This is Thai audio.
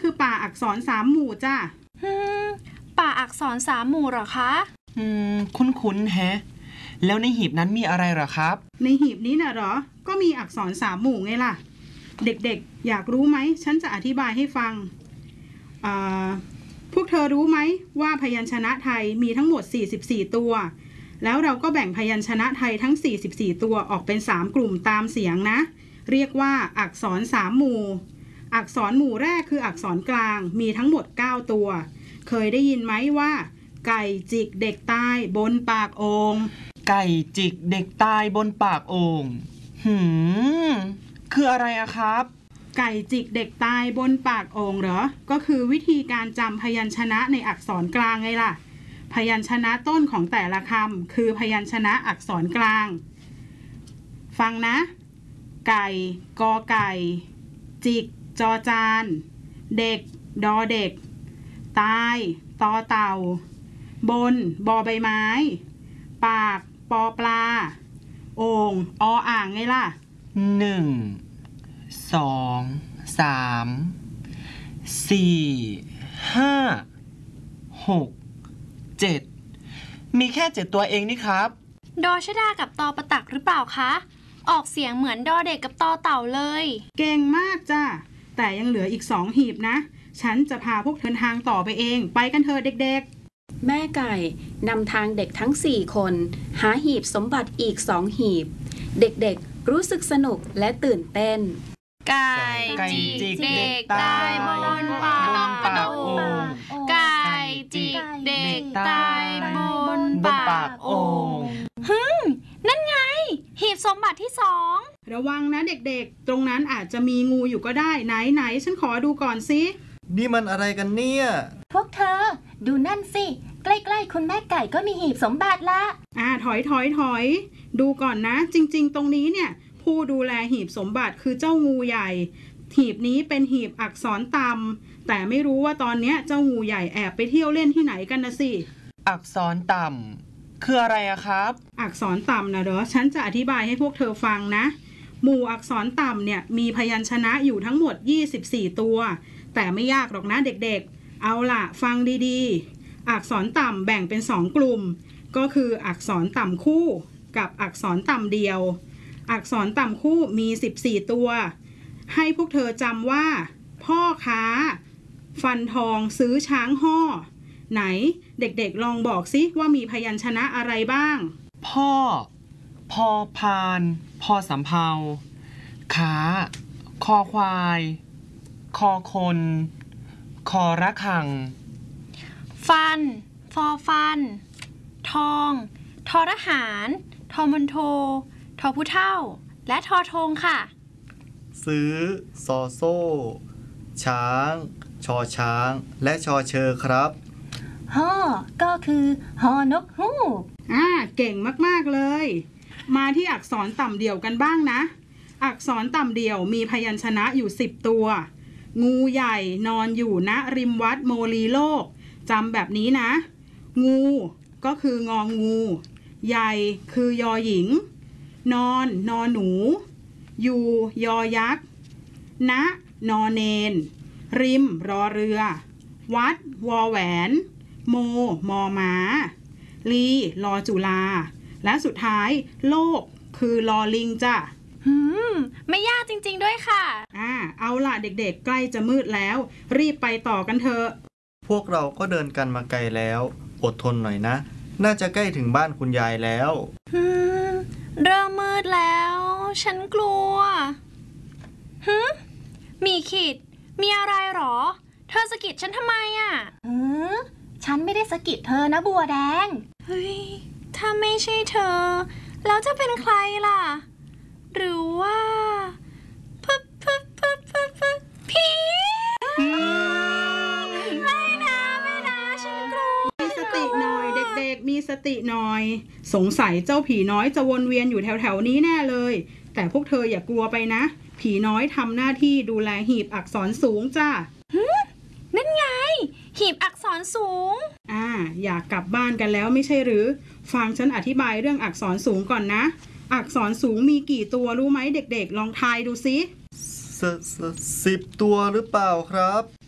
คือป่าอักษร3 หมู่จ้ะป่าอักษร3 หมู่เหรอคะคุ้นแฮะแล้วในหีบนั้นมีอะไรเหรอครับในหีบนี้น่ะเหรอก็มีอักษร3 หมู่ไงล่ะเด็กๆอยากรู้ไหมฉันจะอธิบายให้ฟังพวกเธอรู้ไหมว่าพยัญชนะไทยมีทั้งหมด44ตัวแล้วเราก็แบ่งพยัญชนะไทยทั้ง44ตัวออกเป็น3 กลุ่มตามเสียงนะเรียกว่าอักษร3 หมู่อักษรหมู่แรกคืออักษรกลางมีทั้งหมด9ตัวเคยได้ยินไหมว่าไก่จิกเด็กตายบนปากโอ่งไก่จิกเด็กตายบนปากโอ่งคืออะไรอะครับไก่จิกเด็กตายบนปากโอ่งเหรอก็คือวิธีการจำพยัญชนะในอักษรกลางไงล่ะพยัญชนะต้นของแต่ละคำคือพยัญชนะอักษรกลางฟังนะไก่กอไก่จิกจอจานเด็กดอเด็กตายตอเต่าบนบอใบไม้ปากปอปลาโอ่งออ่างไงล่ะ 1 2 3 4 5 6 7มีแค่7ตัวเองนี่ครับดอชดากับตอประตักหรือเปล่าคะออกเสียงเหมือนดอเด็กกับตอเต่าเลยเก่งมากจ้ะแต่ยังเหลืออีก2 หีบนะฉันจะพาพวกเธอทางต่อไปเองไปกันเถอะเด็กๆแม่ไก่นำทางเด็กทั้ง4 คนหาหีบสมบัติอีก2 หีบเด็กๆรู้สึกสนุกและตื่นเต้นไก่จิกเด็กตายบนปากโอ่งไก่จิกเด็กตายบนปากโอ่งนั่นไงหีบสมบัติที่2 ระวังนะเด็กๆตรงนั้นอาจจะมีงูอยู่ก็ได้ไหนฉันขอดูก่อนสินี่มันอะไรกันเนี่ยพวกเธอดูนั่นสิใกล้ๆคุณแม่ไก่ก็มีหีบสมบัติละถอยดูก่อนนะจริงๆตรงนี้เนี่ยผู้ดูแลหีบสมบัติคือเจ้างูใหญ่หีบนี้เป็นหีบอักษรต่ำแต่ไม่รู้ว่าตอนนี้เจ้างูใหญ่แอบไปเที่ยวเล่นที่ไหนกันนะสิอักษรต่ำคืออะไรอะครับอักษรต่ำนะเหรอฉันจะอธิบายให้พวกเธอฟังนะหมู่อักษรต่ำเนี่ยมีพยัญชนะอยู่ทั้งหมด24ตัวแต่ไม่ยากหรอกนะเด็กๆเอาล่ะฟังดีๆอักษรต่ำแบ่งเป็น2 กลุ่มก็คืออักษรต่ำคู่กับอักษรต่ำเดียวอักษรต่ำคู่มี14ตัวให้พวกเธอจำว่าพ่อค้าฟันทองซื้อช้างห่อไหนเด็กๆลองบอกสิว่ามีพยัญชนะอะไรบ้างพ่อพอพานพอสำเภาขาคอควายคอคนคอระฆังฟันฟอฟันทองทอทหารทอมณโฑทอผู้เฒ่าและทอธงค่ะซื้อซอโซ่ช้างชอช้างและชอเชอครับห่อก็คือหอนกฮูกเก่งมากๆเลยมาที่อักษรต่ำเดี่ยวกันบ้างนะอักษรต่ำเดี่ยวมีพยัญชนะอยู่10ตัวงูใหญ่นอนอยู่ณริมวัดโมลีโลกจำแบบนี้นะงูก็คืององูใหญ่คือยอหญิงนอนนอหนูอยู่ยอยักษ์ณนอเนนริมรอเรือวัดวอแหวนโมมอม้าลีลอจุลาและสุดท้ายโลกคือลอลิงจ้ะไม่ยากจริงๆด้วยค่ะเอาล่ะเด็กๆใกล้จะมืดแล้วรีบไปต่อกันเถอะพวกเราก็เดินกันมาไกลแล้วอดทนหน่อยนะน่าจะใกล้ถึงบ้านคุณยายแล้วเริ่มมืดแล้วฉันกลัวมีขีดมีอะไรหรอเธอสะกิดฉันทำไมฉันไม่ได้สะกิดเธอนะบัวแดงเฮ้ยถ้าไม่ใช่เธอแล้วจะเป็นใครล่ะหรือว่าผีไม่นะฉันกลัวมีสติหน่อยเด็กๆมีสติหน่อยสงสัยเจ้าผีน้อยจะวนเวียนอยู่แถวๆนี้แน่เลยแต่พวกเธออย่ากลัวไปนะผีน้อยทำหน้าที่ดูแลหีบอักษรสูงจ้านั่นไงหีบอักษรสูงอยากกลับบ้านกันแล้วไม่ใช่หรือฟังฉันอธิบายเรื่องอักษรสูงก่อนนะอักษรสูงมีกี่ตัวรู้ไหมเด็กๆลองทายดูสิ 10 ตัวหรือเปล่าครับ